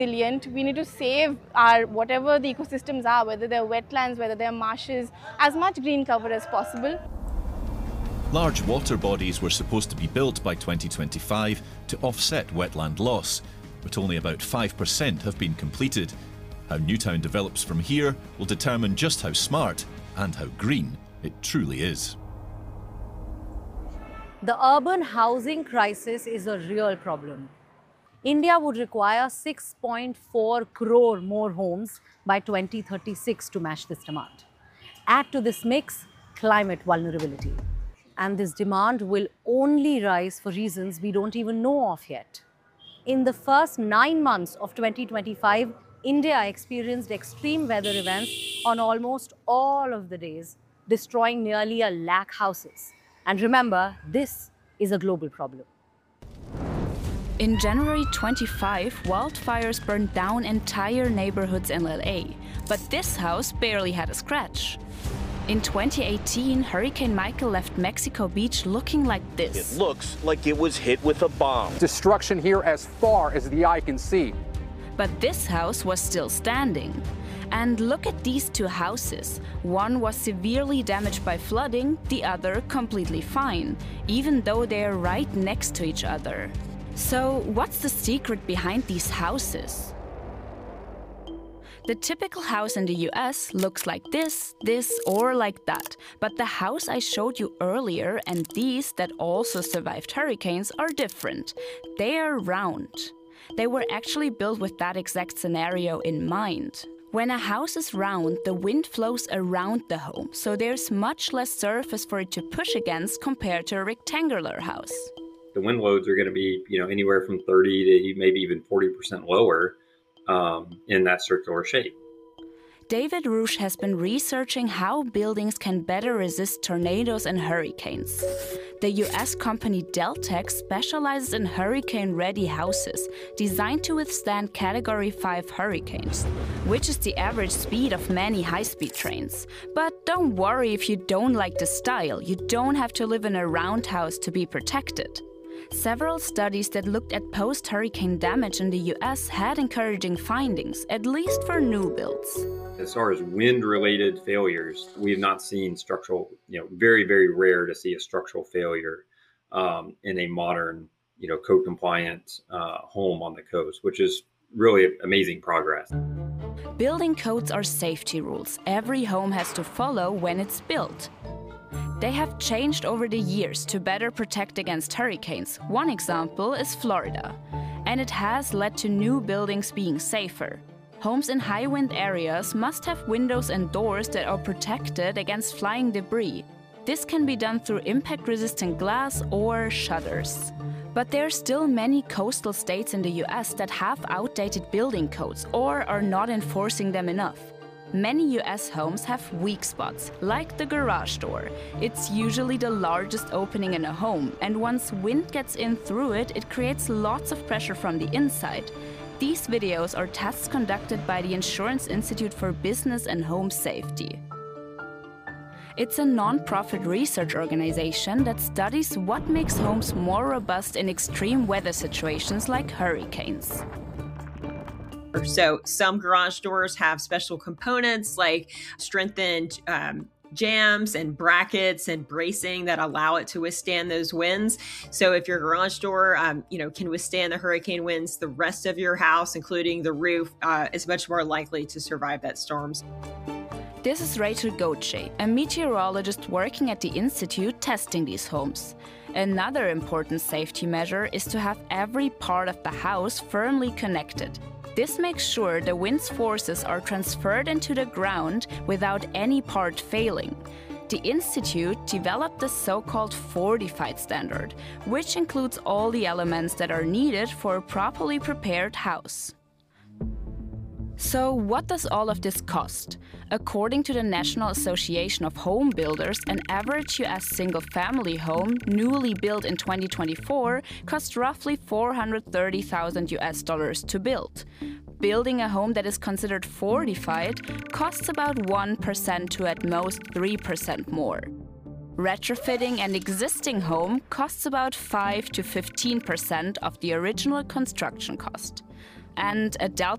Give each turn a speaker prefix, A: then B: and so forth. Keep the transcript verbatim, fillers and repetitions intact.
A: resilient. We need to save our whatever the ecosystems are, whether they're wetlands, whether they're marshes, as much green cover as possible.
B: Large water bodies were supposed to be built by twenty twenty-five to offset wetland loss, but only about five percent have been completed. How Newtown develops from here will determine just how smart and how green it truly is.
C: The urban housing crisis is a real problem. India would require six point four crore more homes by twenty thirty-six to match this demand. Add to this mix climate vulnerability. And this demand will only rise for reasons we don't even know of yet. In the first nine months of twenty twenty-five, India experienced extreme weather events on almost all of the days, destroying nearly a lakh houses. And remember, this is a global problem.
D: In January twenty-five, wildfires burned down entire neighborhoods in L A, but this house barely had a scratch. In twenty eighteen, Hurricane Michael left Mexico Beach looking like this.
E: It looks like it was hit with a bomb.
F: Destruction here as far as the eye can see.
D: But this house was still standing. And look at these two houses. One was severely damaged by flooding, the other completely fine, even though they are right next to each other. So what's the secret behind these houses? The typical house in the U S looks like this, this, or like that. But the house I showed you earlier and these that also survived hurricanes are different. They are round. They were actually built with that exact scenario in mind. When a house is round, the wind flows around the home, so there's much less surface for it to push against compared to a rectangular house.
G: The wind loads are going to be, you know, anywhere from thirty to maybe even forty percent lower um, in that circular shape.
D: David Rouge has been researching how buildings can better resist tornadoes and hurricanes. The U S company Deltek specializes in hurricane-ready houses designed to withstand Category five hurricanes, which is the average speed of many high-speed trains. But don't worry if you don't like the style. You don't have to live in a round house to be protected. Several studies that looked at post-hurricane damage in the U S had encouraging findings, at least for new builds.
G: As far as wind-related failures, we have not seen structural, you know, very, very rare to see a structural failure um, in a modern, you know, code-compliant uh, home on the coast, which is really amazing progress.
D: Building codes are safety rules every home has to follow when it's built. They have changed over the years to better protect against hurricanes. One example is Florida, and it has led to new buildings being safer. Homes in high wind areas must have windows and doors that are protected against flying debris. This can be done through impact-resistant glass or shutters. But there are still many coastal states in the U S that have outdated building codes or are not enforcing them enough. Many U S homes have weak spots, like the garage door. It's usually the largest opening in a home, and once wind gets in through it, it creates lots of pressure from the inside. These videos are tests conducted by the Insurance Institute for Business and Home Safety. It's a non-profit research organization that studies what makes homes more robust in extreme weather situations like hurricanes.
H: So some garage doors have special components like strengthened um, jambs and brackets and bracing that allow it to withstand those winds. So if your garage door, um, you know, can withstand the hurricane winds, the rest of your house, including the roof, uh, is much more likely to survive that storms.
D: This is Rachel Gauthier, a meteorologist working at the Institute testing these homes. Another important safety measure is to have every part of the house firmly connected. This makes sure the wind's forces are transferred into the ground without any part failing. The Institute developed the so-called Fortified standard, which includes all the elements that are needed for a properly prepared house. So what does all of this cost? According to the National Association of Home Builders, an average U S single-family home, newly built in twenty twenty-four, cost roughly four hundred thirty thousand U S dollars to build. Building a home that is considered fortified costs about one percent to at most three percent more. Retrofitting an existing home costs about five to fifteen percent of the original construction cost. And a Deltek